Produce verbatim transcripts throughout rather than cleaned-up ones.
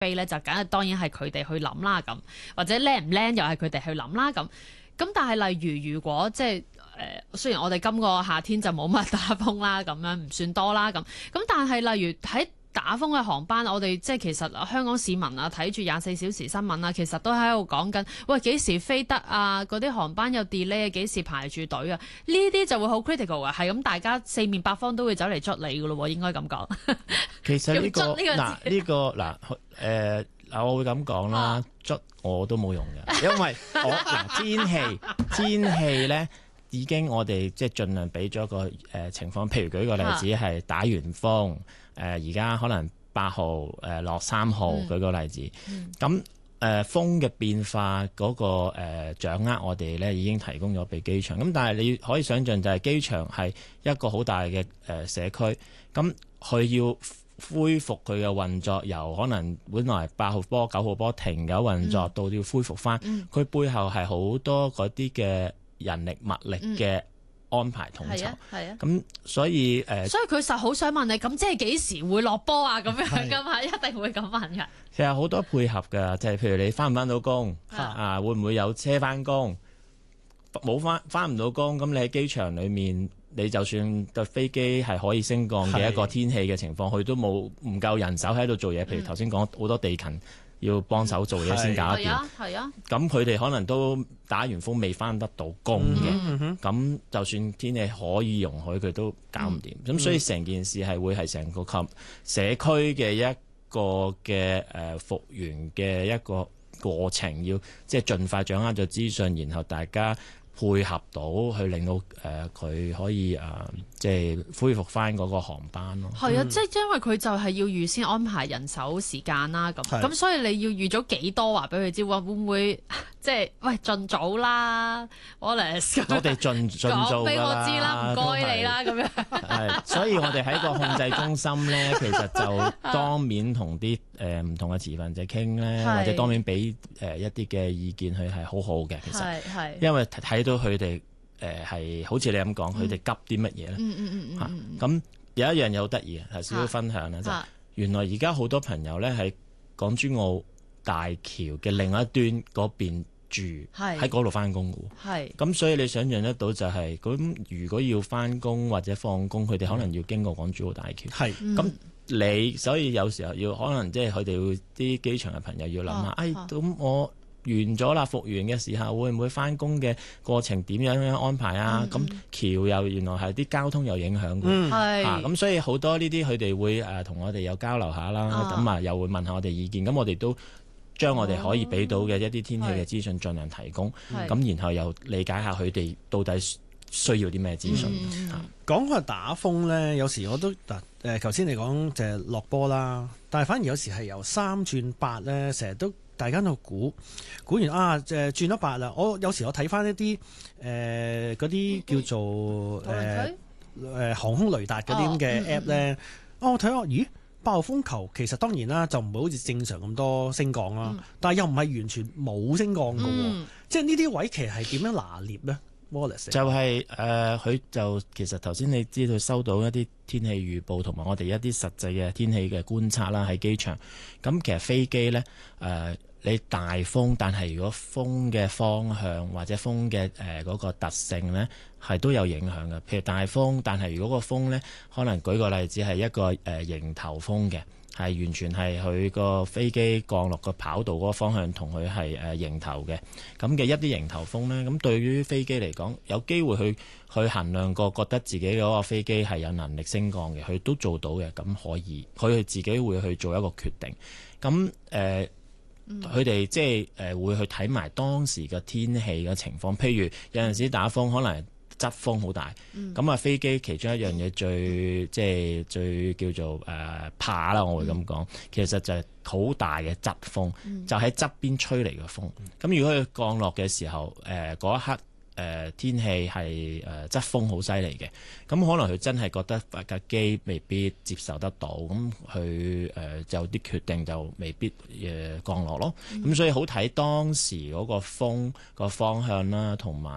飛咧，就梗係當然係佢哋去諗啦咁，或者靚唔靚又係佢哋去諗啦咁。咁但係例如如果即係誒、呃，雖然我哋今個夏天就冇乜打風啦，咁樣唔算多啦咁。咁但係例如喺打風嘅航班，我哋即係其實香港市民啊睇住廿四小時新聞啊，其實都喺度講緊，喂幾時飛得啊？嗰啲航班有 delay 啊，幾時排住隊啊？呢啲就會好 critical 啊，係咁大家四面八方都會走嚟捽你噶咯喎，應該咁講。 其實呢、呢個嗱呢、呢個嗱誒嗱，我會咁講啦，捽我都冇用嘅，因為我嗱天氣天氣咧。已經我哋即係盡量俾咗個誒、呃、情況，譬如舉個例子係打完風，誒而家可能八號誒落三號，呃、舉個例子，咁誒、呃、風嘅變化嗰、那個誒、呃、掌握我哋咧已經提供咗俾機場，咁但係你可以想象就係機場係一個好大嘅誒、呃、社區，咁佢要恢復佢嘅運作，由可能本來八號波九號波停咗運作，嗯、到要恢復翻，佢、嗯、背後係好多嗰啲嘅人力物力嘅安排統籌，係啊，係啊，咁所以誒，呃、所以佢實好想問你，咁即係幾時會落波啊？咁樣噶嘛，一定會咁問㗎。 其實好多配合㗎，就係、是、譬如你翻唔翻到工啊，啊，會唔會有車翻工？冇翻翻唔到工，咁你喺機場裡面，你就算個飛機係可以升降嘅一個天氣嘅情況，佢都冇唔夠人手喺度做嘢。譬如頭先講好多地勤。要幫手做嘢先搞得掂，係啊，係啊。咁佢哋可能都打完風未翻得到工嘅，咁、嗯嗯、就算天氣可以容許，佢都搞唔掂。咁、嗯、所以成件事係會係成個及社區嘅一個嘅誒復原嘅一個過程，要即係盡快掌握咗資訊，然後大家配合到去令到誒佢、呃、可以誒、呃、即係恢復翻嗰個航班咯。 係啊，嗯、即係因為佢就係要預先安排人手時間啦，咁咁所以你要預咗幾多話俾佢知，話會唔會即係喂盡早啦 Wallace 我哋盡盡早俾我知啦，唔該你啦，咁樣。 係，所以我哋喺個控制中心咧，其實就當面同啲誒唔同嘅持份者傾咧，或者當面俾誒一啲嘅意見，佢係好好嘅。其實係係，因為睇到佢哋誒係好似你咁講，佢哋急啲乜嘢咧？嗯嗯嗯嚇咁有一樣嘢好得意嘅，頭先都分享啦，就原來而家好多朋友咧喺港珠澳大橋嘅另一端嗰邊住，喺嗰度翻工嘅喎。咁所以你想象得到就係、是、咁，如果要翻工或者放工，佢哋可能要經過港珠澳大橋。係咁、嗯、你所以有時候要可能即係佢哋會啲機場嘅朋友要諗下，哎咁我完咗啦，復原嘅時候會唔會翻工嘅過程點樣樣安排啊？咁、嗯、橋又原來係啲交通有影響嘅，嗯、啊咁所以好多呢啲佢哋會誒同、呃、我哋有交流下啦，咁啊又會問下我哋意見，咁我哋都將我哋可以俾到嘅一啲天氣嘅資訊盡量提供，咁、嗯、然後又理解下佢哋到底需要啲咩資訊。 講開打風咧，有時我都嗱誒，頭先你講就係落波啦，但係反而有時係由三轉八咧，成日都。大家都估估完啊，誒轉咗八啦。我有時我睇翻一啲誒嗰啲叫做誒誒、呃呃、航空雷達嗰啲咁嘅 app 咧，哦，我睇下，咦，八號風球其實當然啦，就唔會好似正常咁多升降啦，嗯、但係又唔係完全冇升降嘅喎，嗯、即係呢啲位其實係點樣拿捏咧？Wallace 就係、是、誒，佢、呃、就其實頭先你知道收到一啲天氣預報同埋我哋一啲實際嘅天氣嘅觀察啦，喺機場咁其實飛機咧誒。呃你大風，但係如果風嘅方向或者風嘅誒嗰個特性呢，係都有影響嘅。譬如大風，但係如果個風呢，可能舉個例子係一個誒、呃、迎頭風嘅，係完全係佢個飛機降落個跑道嗰個方向同佢係誒迎頭嘅。咁嘅一啲迎頭風呢，咁對於飛機嚟講，有機會去去衡量過覺得自己嗰個飛機係有能力升降嘅，佢都做到嘅，咁可以佢佢自己會去做一個決定。咁誒。呃佢哋即係誒會去睇埋當時嘅天氣嘅情況，譬如有陣時打風可能側風好大，咁啊、嗯、飛機其中一樣嘢最即係最叫做誒、呃、怕啦，我會咁講，嗯、其實就係好大嘅側風，嗯、就喺側邊吹嚟嘅風。咁、嗯、如果佢降落嘅時候，誒、呃、嗰一刻。誒、呃、天氣係誒側風好犀利嘅，咁可能佢真係覺得架機未必接受得到，咁佢誒有啲決定就未必誒、呃、降落咯。咁、嗯、所以好睇當時嗰個風個方向啦，同埋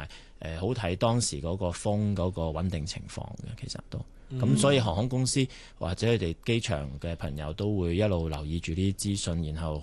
誒好睇當時嗰個風嗰個穩定情況嘅，其實都。咁、 嗯、 所以航空公司或者佢哋機場嘅朋友都會一路留意住呢啲資訊，然後